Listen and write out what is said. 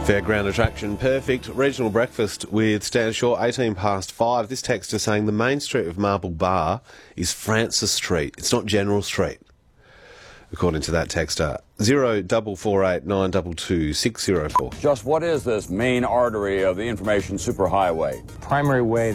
Fairground attraction perfect. Regional breakfast with Stan Shaw, 5:18. This text is saying the main street of Marble Bar is Francis Street. It's not General Street, according to that texter. 0448 922 604. Just what is this main artery of the information superhighway? Primary way